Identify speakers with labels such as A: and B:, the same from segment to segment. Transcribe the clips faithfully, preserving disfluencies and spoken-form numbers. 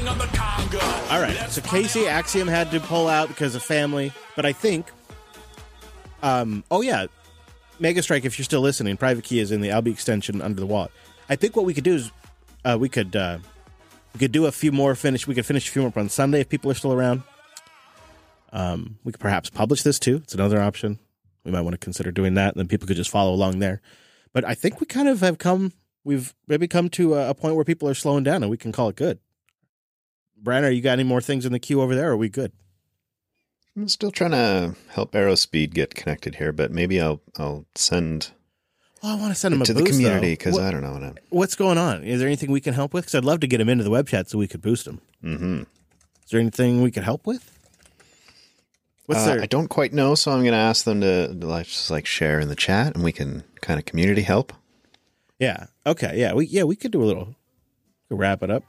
A: All right, so Casey Axiom had to pull out because of family, but I think, um, oh yeah, Mega Strike, if you're still listening, Private Key is in the Albi extension under the wallet. I think what we could do is uh, we could uh, we could do a few more finish. We could finish a few more on Sunday if people are still around. Um, we could perhaps publish this too. It's another option. We might want to consider doing that, and then people could just follow along there. But I think we kind of have come. We've maybe come to a, a point where people are slowing down, and we can call it good. Brian, you got any more things in the queue over there, or are we good?
B: I'm still trying to help Aerospeed get connected here, but maybe I'll I'll send.
A: Well, I want to send him a
B: to
A: boost,
B: the community
A: because
B: what, I don't know what I'm.
A: What's going on? Is there anything we can help with? Because I'd love to get him into the web chat so we could boost him.
B: Mm-hmm.
A: Is there anything we could help with? What's
B: uh,
A: there?
B: I don't quite know, so I'm going to ask them to, to like, just like share in the chat, and we can kind of community help.
A: Yeah. Okay. Yeah. We yeah we could do a little. We'll wrap it up.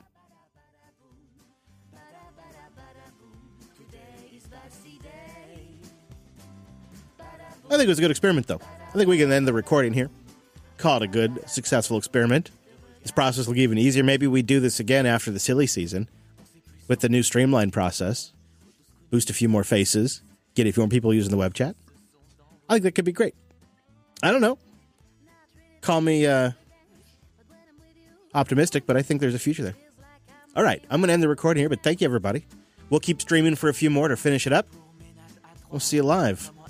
A: I think it was a good experiment, though. I think we can end the recording here. Call it a good, successful experiment. This process will get even easier. Maybe we do this again after the silly season with the new streamline process. Boost a few more faces. Get a few more people using the web chat. I think that could be great. I don't know. Call me uh, optimistic, but I think there's a future there. All right. I'm going to end the recording here, but thank you, everybody. We'll keep streaming for a few more to finish it up. We'll see you live